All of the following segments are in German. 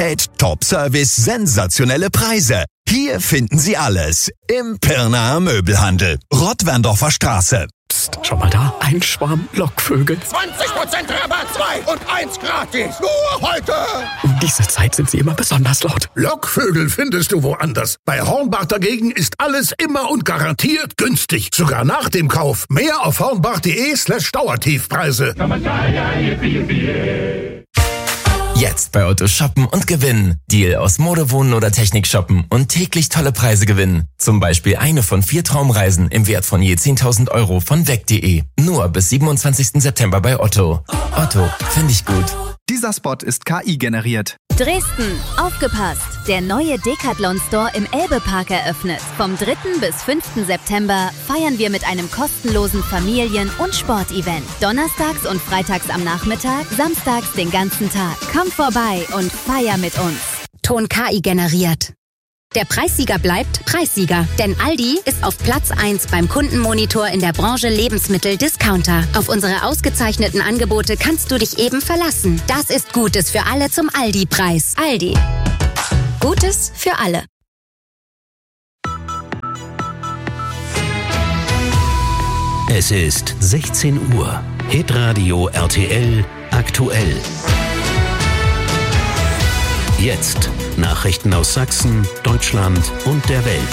Top-Service, sensationelle Preise. Hier finden Sie alles im Pirnaer Möbelhandel. Rottwerndorfer Straße. Psst, schau mal da, ein Schwarm Lockvögel. 20% Rabatt, 2 und 1 gratis. Nur heute. Um diese Zeit sind sie immer besonders laut. Lockvögel findest du woanders. Bei Hornbach dagegen ist alles immer und garantiert günstig. Sogar nach dem Kauf. Mehr auf hornbach.de/Dauertiefpreise. Jetzt bei Otto shoppen und gewinnen. Deal aus Mode, Wohnen oder Technik shoppen und täglich tolle Preise gewinnen. Zum Beispiel eine von 4 Traumreisen im Wert von je 10.000 € von weg.de. Nur bis 27. September bei Otto. Otto, finde ich gut. Dieser Spot ist KI generiert. Dresden, aufgepasst! Der neue Decathlon-Store im Elbe-Park eröffnet. Vom 3. bis 5. September feiern wir mit einem kostenlosen Familien- und Sportevent. Donnerstags und freitags am Nachmittag, samstags den ganzen Tag. Komm vorbei und feier mit uns. Ton KI generiert. Der Preissieger bleibt Preissieger, denn Aldi ist auf Platz 1 beim Kundenmonitor in der Branche Lebensmittel-Discounter. Auf unsere ausgezeichneten Angebote kannst du dich eben verlassen. Das ist Gutes für alle zum Aldi-Preis. Aldi. Gutes für alle. Es ist 16 Uhr. Hitradio RTL aktuell. Jetzt Nachrichten aus Sachsen, Deutschland und der Welt.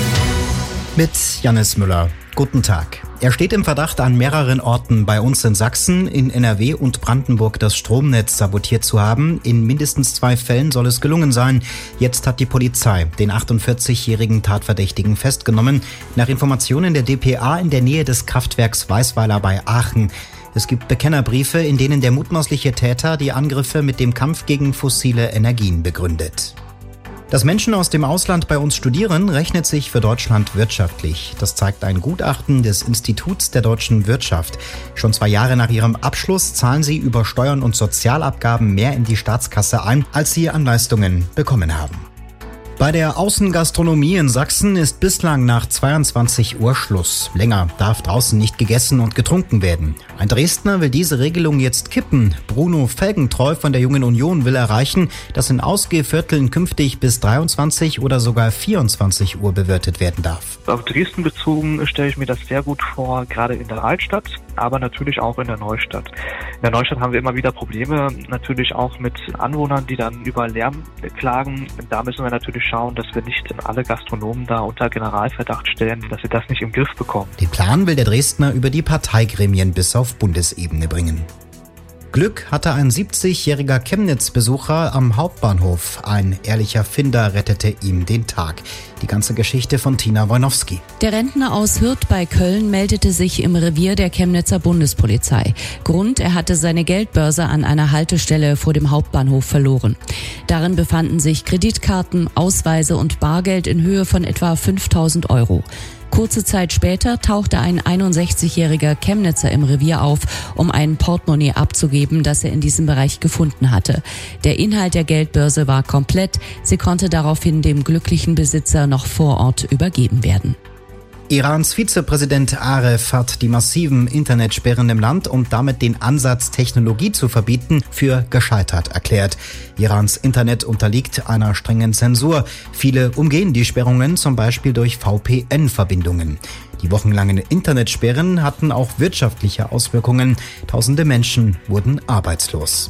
Mit Jannis Müller. Guten Tag. Er steht im Verdacht, an mehreren Orten bei uns in Sachsen, in NRW und Brandenburg das Stromnetz sabotiert zu haben. In mindestens 2 Fällen soll es gelungen sein. Jetzt hat die Polizei den 48-jährigen Tatverdächtigen festgenommen. Nach Informationen der dpa in der Nähe des Kraftwerks Weißweiler bei Aachen. Es gibt Bekennerbriefe, in denen der mutmaßliche Täter die Angriffe mit dem Kampf gegen fossile Energien begründet. Dass Menschen aus dem Ausland bei uns studieren, rechnet sich für Deutschland wirtschaftlich. Das zeigt ein Gutachten des Instituts der deutschen Wirtschaft. Schon 2 Jahre nach ihrem Abschluss zahlen sie über Steuern und Sozialabgaben mehr in die Staatskasse ein, als sie an Leistungen bekommen haben. Bei der Außengastronomie in Sachsen ist bislang nach 22 Uhr Schluss. Länger darf draußen nicht gegessen und getrunken werden. Ein Dresdner will diese Regelung jetzt kippen. Bruno Felgentreu von der Jungen Union will erreichen, dass in Ausgehvierteln künftig bis 23 oder sogar 24 Uhr bewirtet werden darf. Auf Dresden bezogen stelle ich mir das sehr gut vor, gerade in der Altstadt, aber natürlich auch in der Neustadt. In der Neustadt haben wir immer wieder Probleme, natürlich auch mit Anwohnern, die dann über Lärm klagen. Da müssen wir natürlich schauen, dass wir nicht alle Gastronomen da unter Generalverdacht stellen, dass wir das nicht im Griff bekommen. Den Plan will der Dresdner über die Parteigremien bis auf Bundesebene bringen. Glück hatte ein 70-jähriger Chemnitz-Besucher am Hauptbahnhof. Ein ehrlicher Finder rettete ihm den Tag. Die ganze Geschichte von Tina Wojnowski. Der Rentner aus Hürth bei Köln meldete sich im Revier der Chemnitzer Bundespolizei. Grund, er hatte seine Geldbörse an einer Haltestelle vor dem Hauptbahnhof verloren. Darin befanden sich Kreditkarten, Ausweise und Bargeld in Höhe von etwa 5.000 €. Kurze Zeit später tauchte ein 61-jähriger Chemnitzer im Revier auf, um ein Portemonnaie abzugeben, das er in diesem Bereich gefunden hatte. Der Inhalt der Geldbörse war komplett. Sie konnte daraufhin dem glücklichen Besitzer noch vor Ort übergeben werden. Irans Vizepräsident Aref hat die massiven Internetsperren im Land und damit den Ansatz, Technologie zu verbieten, für gescheitert erklärt. Irans Internet unterliegt einer strengen Zensur. Viele umgehen die Sperrungen, zum Beispiel durch VPN-Verbindungen. Die wochenlangen Internetsperren hatten auch wirtschaftliche Auswirkungen. Tausende Menschen wurden arbeitslos.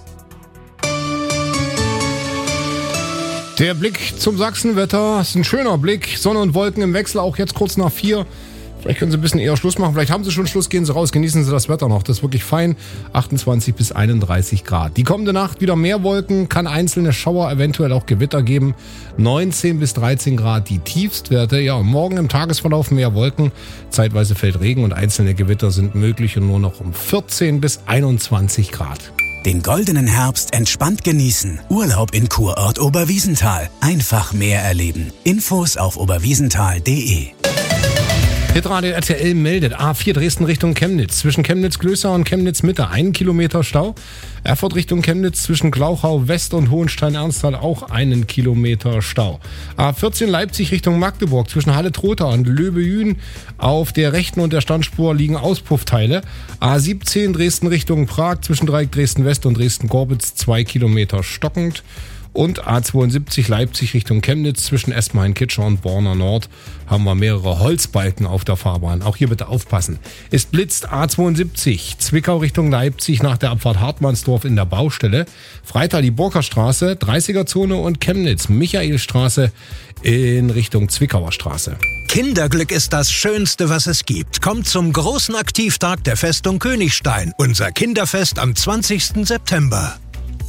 Der Blick zum Sachsenwetter ist ein schöner Blick. Sonne und Wolken im Wechsel, auch jetzt kurz nach 4. Vielleicht können Sie ein bisschen eher Schluss machen. Vielleicht haben Sie schon Schluss, gehen Sie raus, genießen Sie das Wetter noch. Das ist wirklich fein. 28 bis 31 Grad. Die kommende Nacht wieder mehr Wolken, kann einzelne Schauer, eventuell auch Gewitter geben. 19 bis 13 Grad die Tiefstwerte. Ja, morgen im Tagesverlauf mehr Wolken. Zeitweise fällt Regen und einzelne Gewitter sind möglich und nur noch um 14 bis 21 Grad. Den goldenen Herbst entspannt genießen. Urlaub in Kurort Oberwiesenthal. Einfach mehr erleben. Infos auf oberwiesenthal.de. Hitradio RTL meldet A4 Dresden Richtung Chemnitz. Zwischen Chemnitz-Glößau und Chemnitz-Mitte 1 Kilometer Stau. Erfurt Richtung Chemnitz zwischen Glauchau West und Hohenstein-Ernsthal auch 1 Kilometer Stau. A14 Leipzig Richtung Magdeburg zwischen Halle-Trotha und Löbejün. Auf der rechten und der Standspur liegen Auspuffteile. A17 Dresden Richtung Prag zwischen Dreieck Dresden West und Dresden-Gorbitz 2 Kilometer stockend. Und A72 Leipzig Richtung Chemnitz zwischen Esmain-Kitscher und Borna Nord haben wir mehrere Holzbalken auf der Fahrbahn. Auch hier bitte aufpassen. Es blitzt A72 Zwickau Richtung Leipzig nach der Abfahrt Hartmannsdorf in der Baustelle. Freital die Burgerstraße, 30er-Zone und Chemnitz Michaelstraße in Richtung Zwickauer Straße. Kinderglück ist das Schönste, was es gibt. Kommt zum großen Aktivtag der Festung Königstein. Unser Kinderfest am 20. September.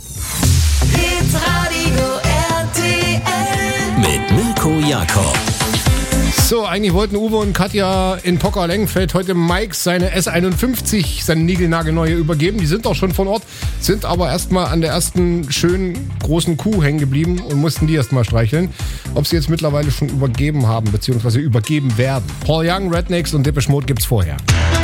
Hitradio RTL mit Mirko Jakob. So, eigentlich wollten Uwe und Katja in Pocker-Lengenfeld heute Mike seine S51, seine niegelnagelneue übergeben. Die sind auch schon von Ort, sind aber erstmal an der ersten schönen großen Kuh hängen geblieben und mussten die erstmal streicheln. Ob sie jetzt mittlerweile schon übergeben haben, beziehungsweise übergeben werden. Paul Young, Rednecks und Depeche Mode gibt's vorher.